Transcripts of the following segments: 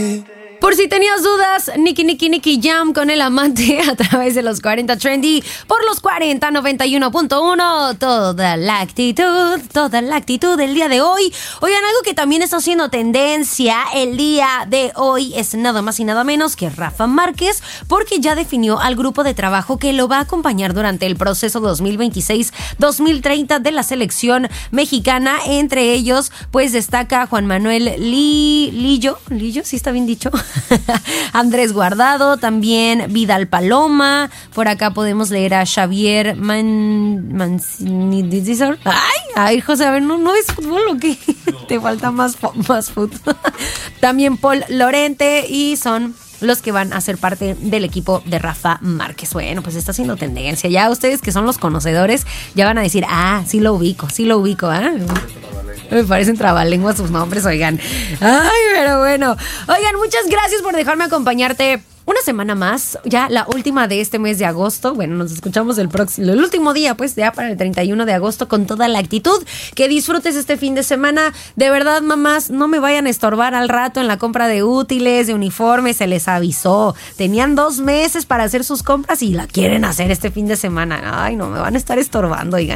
Por si tenías dudas, Nicky Jam con el amante a través de los 40 Trendy por los 40 91.1. Toda la actitud del día de hoy. Oigan, algo que también está haciendo tendencia el día de hoy es nada más y nada menos que Rafa Márquez, porque ya definió al grupo de trabajo que lo va a acompañar durante el proceso 2026-2030 de la selección mexicana. Entre ellos, pues destaca Juan Manuel Lillo, ¿sí está bien dicho? Andrés Guardado, también Vidal Paloma. Por acá podemos leer a Xavier Mancini. Ay, José, a ver, ¿no es fútbol o qué? No. Te falta más fútbol. También Paul Lorente, y son los que van a ser parte del equipo de Rafa Márquez. Bueno, pues está haciendo tendencia. Ya ustedes que son los conocedores ya van a decir, sí lo ubico, ¿ah? Me parecen trabalenguas sus nombres, oigan. Ay, pero bueno. Oigan, muchas gracias por dejarme acompañarte una semana más, ya la última de este mes de agosto. Bueno, nos escuchamos el último día, pues ya para el 31 de agosto con toda la actitud. Que disfrutes este fin de semana. De verdad, mamás, no me vayan a estorbar al rato en la compra de útiles, de uniformes. Se les avisó. Tenían 2 meses para hacer sus compras y la quieren hacer este fin de semana. Ay, no, me van a estar estorbando, oigan.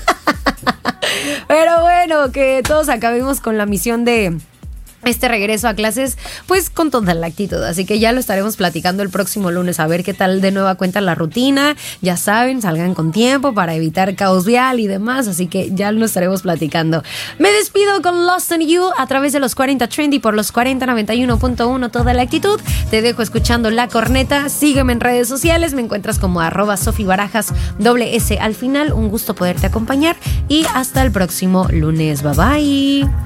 Pero bueno, que todos acabemos con la misión de este regreso a clases, pues con toda la actitud. Así que ya lo estaremos platicando el próximo lunes, a ver qué tal de nueva cuenta la rutina. Ya saben, salgan con tiempo para evitar caos vial y demás, así que ya lo estaremos platicando. Me despido con Lost in You a través de los 40 Trendy por los 4091.1 toda la actitud. Te dejo escuchando La Corneta. Sígueme en redes sociales, me encuentras como @SofiBarajas @S al final. Un gusto poderte acompañar y hasta el próximo lunes. Bye bye.